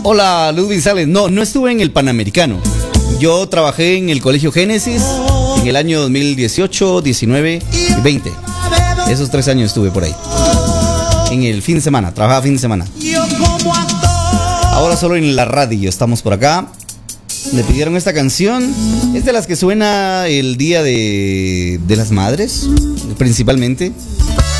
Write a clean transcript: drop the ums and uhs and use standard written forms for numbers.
Hola, Ludwig Sales. No estuve en el Panamericano. Yo trabajé en el Colegio Génesis en el año 2018, 19 y 20. Esos 3 años estuve por ahí. En el fin de semana, trabajaba fin de semana. Ahora solo en la radio estamos por acá. Me pidieron esta canción. Es de las que suena el día de las madres, principalmente.